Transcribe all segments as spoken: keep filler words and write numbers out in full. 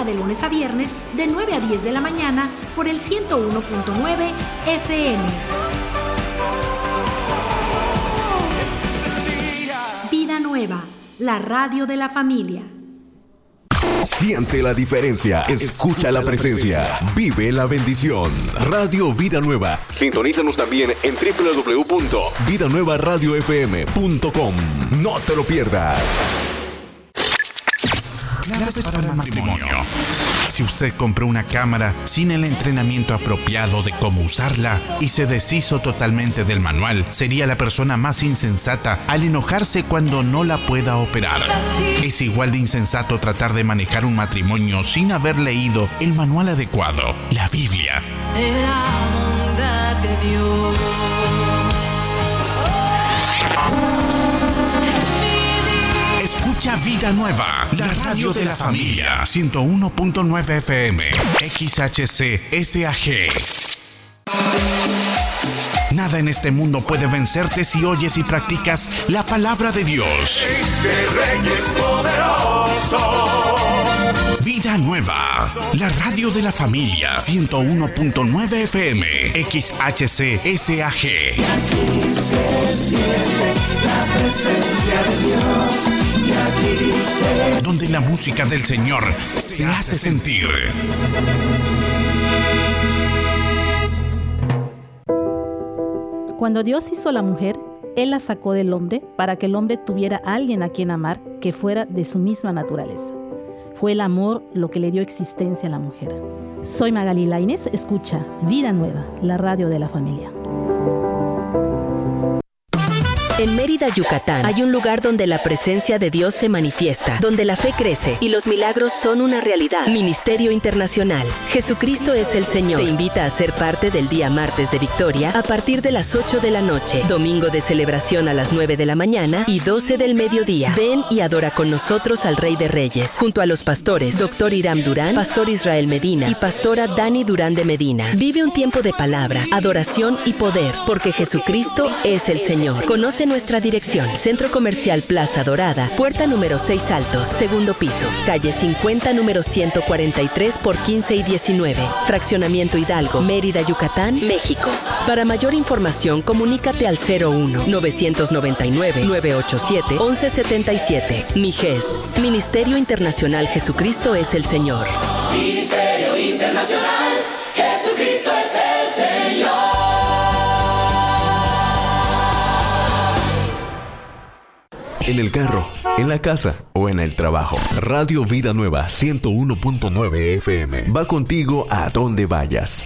Escúchala de lunes a viernes de nueve a diez de la mañana por el ciento uno punto nueve F M. Vida Nueva, la radio de la familia. Siente la diferencia, escucha la presencia, vive la bendición. Radio Vida Nueva. Sintonízanos también en doble u doble u doble u punto vida nueva radio f m punto com. No te lo pierdas. Claves para el matrimonio. Si usted compró una cámara sin el entrenamiento apropiado de cómo usarla y se deshizo totalmente del manual, sería la persona más insensata al enojarse cuando no la pueda operar. Es igual de insensato tratar de manejar un matrimonio sin haber leído el manual adecuado, la Biblia. De la bondad de Dios. Escucha Vida Nueva, la radio de la familia. ciento uno punto nueve F M, X H C S A G. Nada en este mundo puede vencerte si oyes y practicas la palabra de Dios. De Reyes poderosos. Vida Nueva, la radio de la familia. ciento uno punto nueve F M, X H C S A G. Y aquí se siente la presencia de Dios. Y aquí se... Donde la música del Señor se hace sentir. Cuando Dios hizo a la mujer, Él la sacó del hombre para que el hombre tuviera a alguien a quien amar que fuera de su misma naturaleza. Fue el amor lo que le dio existencia a la mujer. Soy Magali Lainez, escucha Vida Nueva, la radio de la familia. En Mérida, Yucatán, hay un lugar donde la presencia de Dios se manifiesta, donde la fe crece y los milagros son una realidad. Ministerio Internacional. Jesucristo es el Señor. Te invita a ser parte del día martes de Victoria a partir de las ocho de la noche, domingo de celebración a las nueve de la mañana y doce del mediodía. Ven y adora con nosotros al Rey de Reyes, junto a los pastores Doctor Hiram Durán, Pastor Israel Medina y Pastora Dani Durán de Medina. Vive un tiempo de palabra, adoración y poder, porque Jesucristo es el Señor. Conoce nuestra dirección: Centro Comercial Plaza Dorada, puerta número seis Altos, segundo piso, calle cincuenta, número ciento cuarenta y tres por quince y diecinueve, Fraccionamiento Hidalgo, Mérida, Yucatán, México. Para mayor información, comunícate al cero uno, novecientos noventa y nueve, novecientos ochenta y siete, once setenta y siete. Mijes, Ministerio Internacional Jesucristo es el Señor. Ministerio Internacional, Jesucristo es el Señor. En el carro, en la casa o en el trabajo. Radio Vida Nueva ciento uno punto nueve F M va contigo a donde vayas.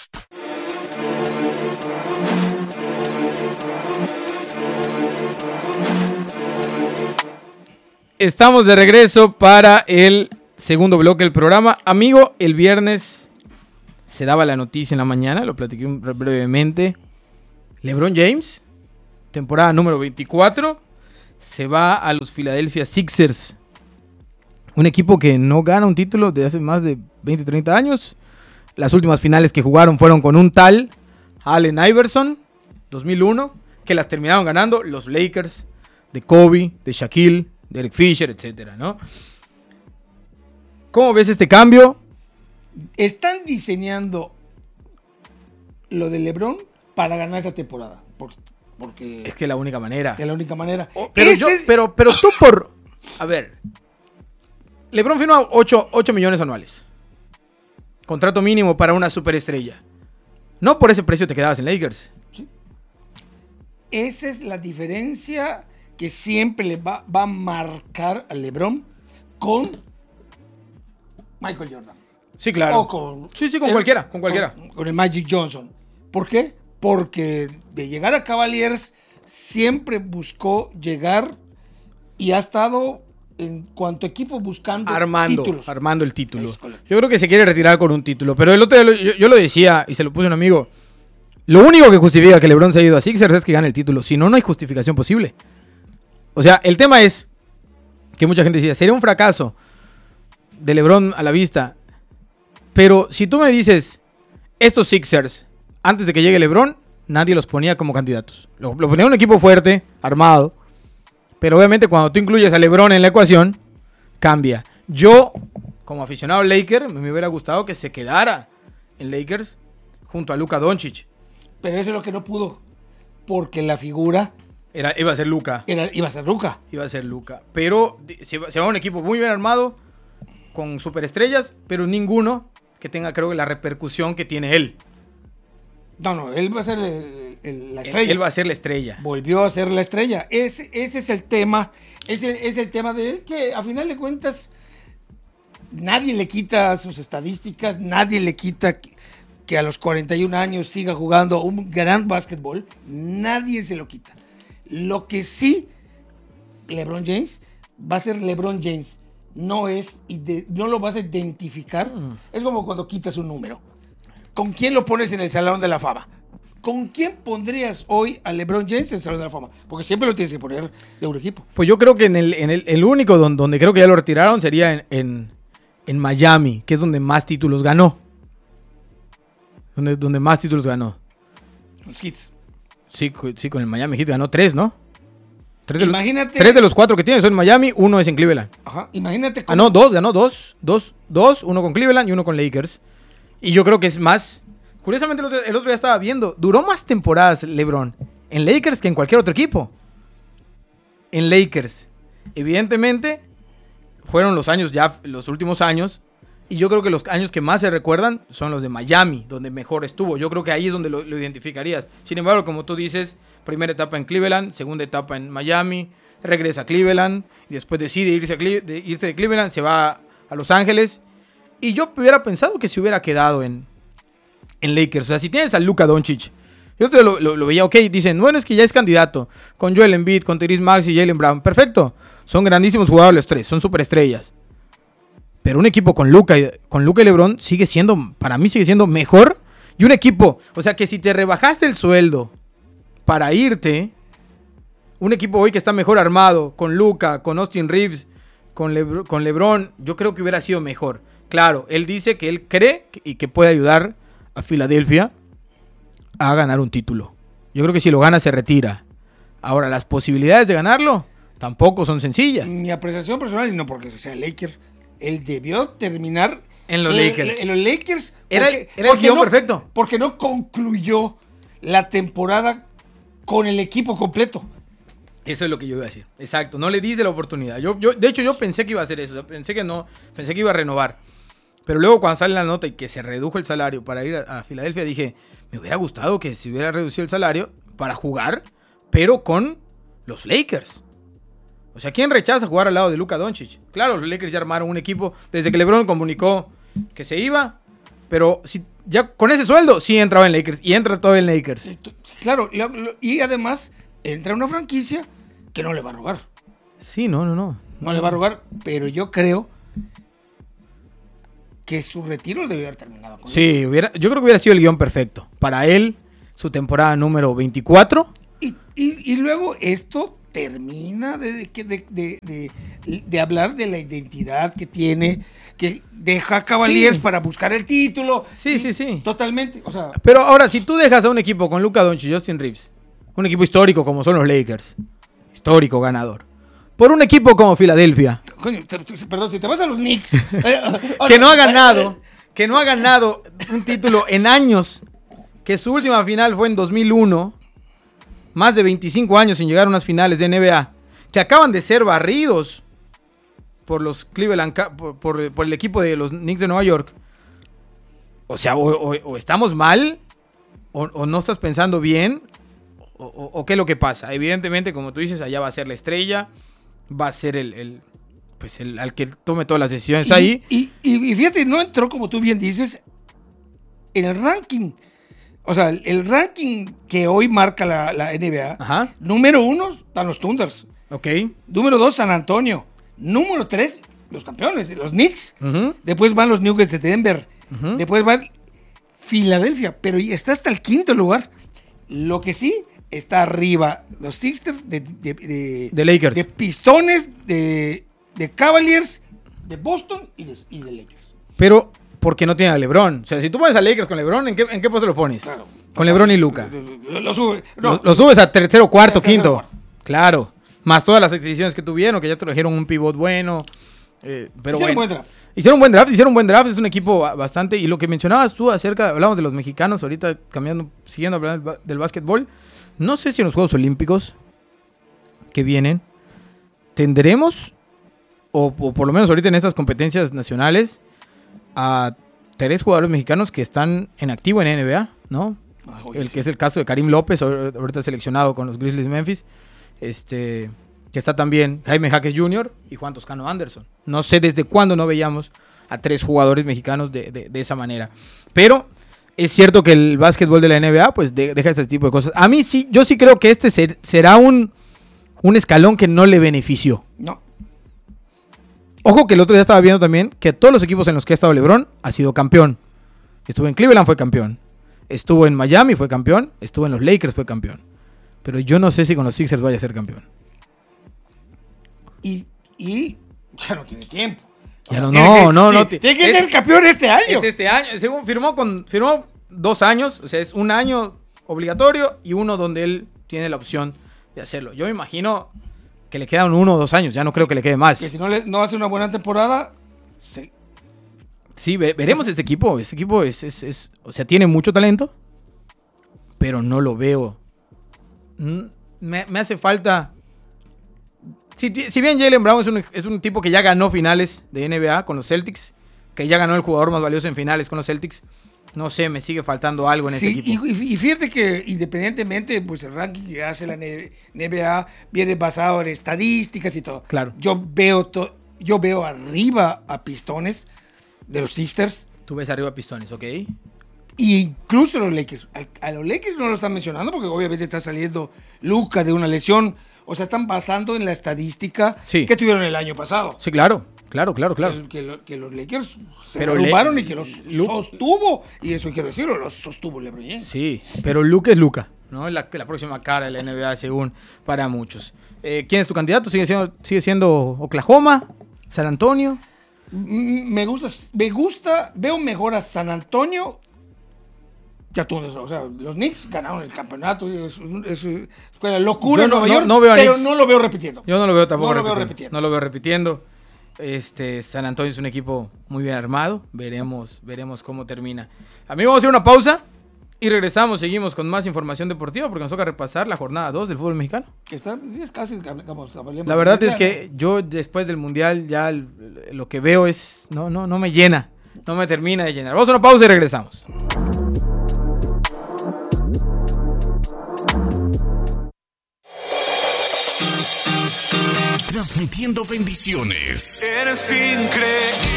Estamos de regreso para el segundo bloque del programa. Amigo, el viernes se daba la noticia en la mañana, lo platiqué brevemente. LeBron James, temporada número veinticuatro, se va a los Philadelphia Sixers. Un equipo que no gana un título de hace más de veinte, treinta años. Las últimas finales que jugaron fueron con un tal Allen Iverson, dos mil uno, que las terminaron ganando los Lakers de Kobe, de Shaquille, de Derek Fisher, etcétera, ¿no? ¿Cómo ves este cambio? Están diseñando lo de LeBron para ganar esta temporada. Por, porque es que es la única manera. Es la única manera. Oh, pero, yo, pero, pero tú por... A ver. LeBron firma ocho millones anuales. Contrato mínimo para una superestrella. No por ese precio te quedabas en Lakers. Sí. Esa es la diferencia que siempre le va, va a marcar a LeBron con Michael Jordan. Sí, claro. O con, sí, sí, con el, cualquiera, con cualquiera. Con, con el Magic Johnson. ¿Por qué? Porque de llegar a Cavaliers siempre buscó llegar y ha estado en cuanto equipo buscando armando, títulos. Armando el título. Yo creo que se quiere retirar con un título. Pero el otro día yo, yo lo decía y se lo puse a un amigo. Lo único que justifica que LeBron se ha ido a Sixers es que gane el título. Si no, no hay justificación posible. O sea, el tema es que mucha gente decía, sería un fracaso de LeBron a la vista. Pero si tú me dices, estos Sixers, antes de que llegue LeBron, nadie los ponía como candidatos. Lo, lo ponía un equipo fuerte, armado. Pero obviamente cuando tú incluyes a LeBron en la ecuación, cambia. Yo como aficionado al Lakers, me hubiera gustado que se quedara en Lakers junto a Luka Doncic. Pero eso es lo que no pudo, porque la figura Era, iba a ser Luka. era, iba a ser Luka. Iba a ser Luka. Pero se va, se va un equipo muy bien armado, con superestrellas, pero ninguno que tenga, creo que, la repercusión que tiene él. No, no, él va a ser el- el- la Él, estrella. él va a ser la estrella. Volvió a ser la estrella. Ese, ese es el tema. Ese es el tema de él, que a final de cuentas nadie le quita sus estadísticas, nadie le quita que, que a los cuarenta y un años siga jugando un gran básquetbol. Nadie se lo quita. Lo que sí, LeBron James va a ser LeBron James. No es, ide- no lo vas a identificar. Mm. Es como cuando quitas un número. ¿Con quién lo pones en el Salón de la Fama? ¿Con quién pondrías hoy a LeBron James en el Salón de la Fama? Porque siempre lo tienes que poner de un equipo. Pues yo creo que en el, en el, el único donde, donde creo que ya lo retiraron sería en, en, en Miami, que es donde más títulos ganó. Donde, donde más títulos ganó. Hits. Sí, cu- sí, con el Miami Heat ganó tres, ¿no? Tres de, los, Imagínate- tres de los cuatro que tiene son en Miami, uno es en Cleveland. Ajá. Imagínate Ah, no, dos, ganó dos. Dos, dos, uno con Cleveland y uno con Lakers. Y yo creo que es más. Curiosamente, el otro, el otro día estaba viendo. Duró más temporadas LeBron en Lakers que en cualquier otro equipo. En Lakers. Evidentemente, fueron los años ya, los últimos años. Y yo creo que los años que más se recuerdan son los de Miami, donde mejor estuvo. Yo creo que ahí es donde lo, lo identificarías. Sin embargo, como tú dices, primera etapa en Cleveland, segunda etapa en Miami, regresa a Cleveland, y después decide irse, a Cle- de, irse de Cleveland, se va a Los Ángeles. Y yo hubiera pensado que se hubiera quedado en, en Lakers. O sea, si tienes a Luka Doncic, yo te lo, lo, lo veía, ok, dicen, bueno, es que ya es candidato, con Joel Embiid, con Tyrese Maxey y Jaylen Brown. Perfecto, son grandísimos jugadores los tres, son superestrellas. Pero un equipo con Luka, con Luka y LeBron sigue siendo, para mí sigue siendo mejor. Y un equipo, o sea que si te rebajaste el sueldo para irte, un equipo hoy que está mejor armado, con Luka, con Austin Reeves, con, Lebr- con LeBron, yo creo que hubiera sido mejor. Claro, él dice que él cree que- y que puede ayudar a Filadelfia a ganar un título. Yo creo que si lo gana se retira. Ahora, las posibilidades de ganarlo tampoco son sencillas. Mi apreciación personal, y no porque sea Laker, él debió terminar En los le- Lakers. le- En los Lakers. Era- porque- era el porque guión no- perfecto. Porque no concluyó la temporada con el equipo completo. Eso es lo que yo iba a decir. Exacto, no le diste la oportunidad. Yo, yo, de hecho, yo pensé que iba a hacer eso. Pensé que no, pensé que iba a renovar. Pero luego cuando sale la nota y que se redujo el salario para ir a, a Filadelfia, dije, me hubiera gustado que se hubiera reducido el salario para jugar, pero con los Lakers. O sea, ¿quién rechaza jugar al lado de Luka Doncic? Claro, los Lakers ya armaron un equipo desde que LeBron comunicó que se iba, pero si, ya con ese sueldo sí entraba en Lakers y entra todo en Lakers. Sí, claro, lo- lo- y además entra una franquicia que no le va a robar. Sí, no, no, no. No le va a robar, pero yo creo que su retiro debió haber terminado con él. Sí, hubiera, yo creo que hubiera sido el guión perfecto. Para él, su temporada número veinticuatro. Y, y- y luego esto termina de, de, de, de- de- de hablar de la identidad que tiene, que deja a Cavaliers Sí. para buscar el título. Sí, Y sí, sí. Totalmente. O sea, Pero ahora, si tú dejas a un equipo con Luka Doncic y Austin Reeves, un equipo histórico como son los Lakers, histórico ganador, por un equipo como Filadelfia, coño, te- te- perdón, si te vas a los Knicks. que no ha ganado, que no ha ganado un título en años, que su última final fue en dos mil uno, más de veinticinco años sin llegar a unas finales de N B A, que acaban de ser barridos por los Cleveland, Ca- por, por- por el equipo de los Knicks de Nueva York. O sea, o, o- o estamos mal, o, o no estás pensando bien, o, o- o qué es lo que pasa. Evidentemente, como tú dices, allá va a ser la estrella, va a ser el, el- pues el al que tome todas las decisiones ahí. Y, y- y fíjate, no entró, como tú bien dices, en el ranking. O sea, el, el ranking que hoy marca la, la N B A, Ajá. número uno están los Thunders. Ok. Número dos, San Antonio. Número tres, los campeones, los Knicks. Ujú. Después van los Nuggets de Denver. Ujú. Después van Filadelfia. Pero está hasta el quinto lugar. Lo que sí, está arriba los Sixers de, de, de- De Lakers. de Pistones, de, de Cavaliers, de Boston y de, y de Lakers. Pero, porque no tiene a LeBron. O sea, si tú pones a Lakers con LeBron, ¿en qué, en qué puesto lo pones? Claro. Con LeBron y Luka. Lo, lo sube. No, Lo, lo subes a tercero, cuarto, Tercero, quinto. cuarto. Claro. Más todas las adquisiciones que tuvieron, que ya trajeron un pivot bueno. Eh, pero hicieron bueno, buen draft. Hicieron un buen draft, hicieron un buen draft, es un equipo bastante... Y lo que mencionabas tú acerca, hablamos de los mexicanos, ahorita cambiando, siguiendo hablando del, del básquetbol. No sé si en los Juegos Olímpicos que vienen tendremos, o, o por lo menos ahorita en estas competencias nacionales, a tres jugadores mexicanos que están en activo en N B A, ¿no? Ah, oye, el sí. que es el caso de Karim López, ahorita seleccionado con los Grizzlies de Memphis, este, que está también Jaime Jaques junior y Juan Toscano Anderson. No sé desde cuándo no veíamos a tres jugadores mexicanos de, de, de esa manera. Pero es cierto que el básquetbol de la N B A pues de, deja este tipo de cosas. A mí sí, yo sí creo que este ser, será un, un escalón que no le benefició. No. Ojo que el otro día estaba viendo también que todos los equipos en los que ha estado LeBron ha sido campeón. Estuvo en Cleveland, fue campeón. Estuvo en Miami, fue campeón. Estuvo en los Lakers, fue campeón. Pero yo no sé si con los Sixers vaya a ser campeón. Y, y ya no tiene tiempo. Ya no, no, no, no. Tiene que ser campeón este año. Es este año. Según firmó con firmó dos años, o sea, es un año obligatorio y uno donde él tiene la opción de hacerlo. Yo me imagino que le quedan uno o dos años, ya no creo que le quede más. Que si no, le, no hace una buena temporada, sí. Sí, ve, veremos este equipo. Este equipo es, es, es, o sea, tiene mucho talento, pero no lo veo. Me, me hace falta. Si, si bien Jaylen Brown es un, es un tipo que ya ganó finales de N B A con los Celtics, que ya ganó el jugador más valioso en finales con los Celtics, no sé, me sigue faltando algo en sí, este equipo. Y, y fíjate que independientemente, pues el ranking que hace la N B A viene basado en estadísticas y todo. Claro. Yo veo, to, yo veo arriba a Pistones de los Sixers. Tú ves arriba a Pistones, ¿ok? Y incluso los Lakers. A, a los Lakers no lo están mencionando porque obviamente está saliendo Luka de una lesión. O sea, están basando en la estadística sí. que tuvieron el año pasado. Sí, claro. Claro, claro, claro. Que, que, lo, que los Lakers se pero derrumbaron Le- y que los Lu- sostuvo. Y eso hay que decirlo, los sostuvo LeBron James. Sí, pero Luka es Luka, ¿no? La, la próxima cara de la N B A según para muchos. Eh, ¿Quién es tu candidato? ¿Sigue siendo, sigue siendo Oklahoma? ¿San Antonio? Me gusta, me gusta, veo mejor a San Antonio que a Túnez. O sea, los Knicks ganaron el campeonato. Es, es, es una locura Yo en no- Nueva no- York, no veo a pero Knicks. no lo veo repitiendo. Yo no lo veo tampoco No lo veo repitiendo. repitiendo. No lo veo repitiendo. Este, San Antonio es un equipo muy bien armado. Veremos, veremos cómo termina. Amigos, vamos a hacer una pausa y regresamos. Seguimos con más información deportiva porque nos toca repasar la jornada dos del fútbol mexicano. Que está, es casi, digamos, La verdad es que yo después del Mundial ya el- lo que veo es... No, no, no me llena. No me termina de llenar. Vamos a una pausa y regresamos. Transmitiendo bendiciones. Eres increíble.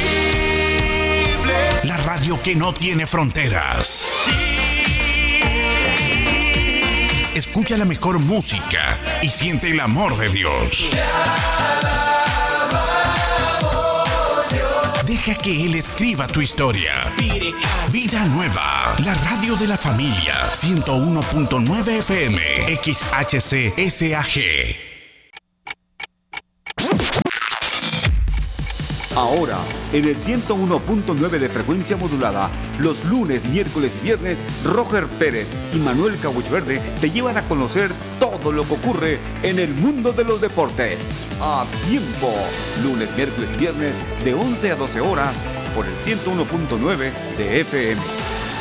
La radio que no tiene fronteras. Escucha la mejor música y siente el amor de Dios. Deja que Él escriba tu historia. Vida Nueva, la radio de la familia. ciento uno punto nueve F M, X H C S A G. Ahora, en el ciento uno punto nueve de frecuencia modulada, los lunes, miércoles y viernes, Roger Pérez y Manuel Cabuchverde te llevan a conocer todo lo que ocurre en el mundo de los deportes. A tiempo, lunes, miércoles y viernes, de once a doce horas, por el ciento uno punto nueve de F M.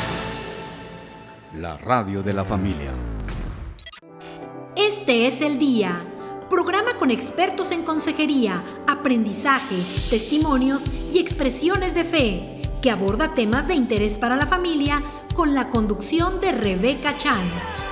La radio de la familia. Este es el día. Programa con expertos en consejería, aprendizaje, testimonios y expresiones de fe, que aborda temas de interés para la familia con la conducción de Rebeca Chan.